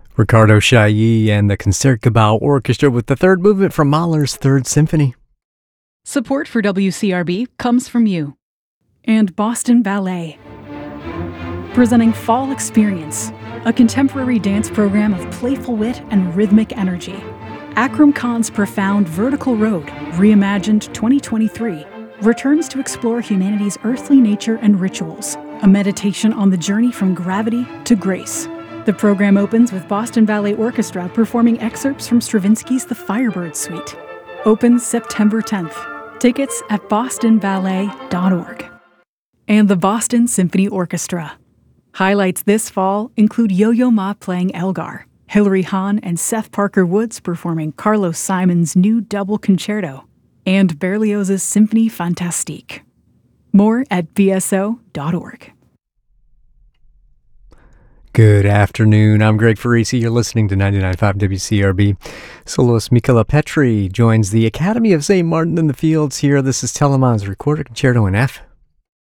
Ricardo Chailly and the Concertgebouw Orchestra with the third movement from Mahler's Third Symphony. Support for WCRB comes from you. And Boston Ballet. Presenting Fall Experience, a contemporary dance program of playful wit and rhythmic energy. Akram Khan's profound Vertical Road, reimagined 2023, returns to explore humanity's earthly nature and rituals, a meditation on the journey from gravity to grace. The program opens with Boston Ballet Orchestra performing excerpts from Stravinsky's The Firebird Suite. Opens September 10th. Tickets at bostonballet.org. And the Boston Symphony Orchestra. Highlights this fall include Yo-Yo Ma playing Elgar, Hilary Hahn and Seth Parker Woods performing Carlos Simon's new double concerto, and Berlioz's Symphonie Fantastique. More at bso.org. Good afternoon. I'm Greg Farisi. You're listening to 99.5 WCRB. Soloist Michaela Petri joins the Academy of St. Martin in the Fields here. This is Telemann's Recorded Concerto in F.